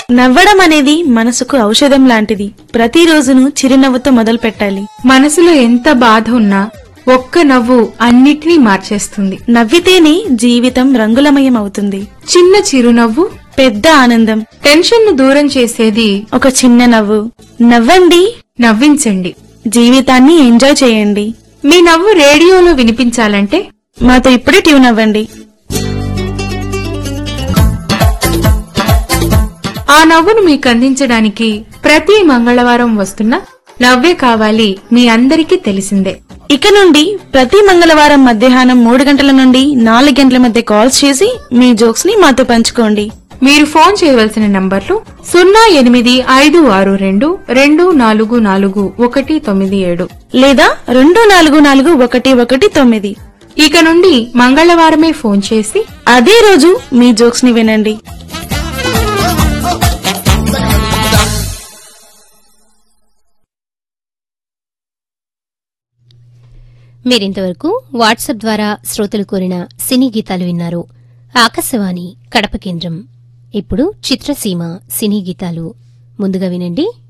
నవ్వడం అనేది మనసుకు ఔషధం లాంటిది. ప్రతిరోజును చిరునవ్వుతో మొదలు పెట్టాలి. మనసులో ఎంత బాధ ఉన్నా ఒక్క నవ్వు అన్నిటినీ మార్చేస్తుంది. నవ్వితేనే జీవితం రంగులమయం అవుతుంది. చిన్న చిరునవ్వు పెద్ద ఆనందం. టెన్షన్ ను దూరం చేసేది ఒక చిన్న నవ్వు. నవ్వండి, నవ్వించండి, జీవితాన్ని ఎంజాయ్ చేయండి. మీ నవ్వు రేడియోలో వినిపించాలంటే మాతో ఇప్పుడే ట్యూన్ అవ్వండి. ఆ నవ్వును మీకు అందించడానికి ప్రతి మంగళవారం వస్తున్న నవ్వే కావాలి మీ అందరికీ తెలిసిందే. ఇక నుండి ప్రతి మంగళవారం మధ్యాహ్నం 3 గంటల నుండి 4 గంటల మధ్య కాల్స్ చేసి మీ జోక్స్ ని మాతో పంచుకోండి. మీరు ఫోన్ చేయవలసిన నంబర్లు 08562244197 లేదా 244119. ఇక నుండి మంగళవారమే ఫోన్ చేసి అదే రోజు మీ జోక్స్ ని వినండి. మీరింతవరకు వాట్సాప్ ద్వారా శ్రోతలు కోరిన సినీ గీతాలు విన్నారు. ఆకాశవాణి కడప కేంద్రం. ఇప్పుడు చిత్రసీమ సినీ గీతాలు. ముందుగా వినండి.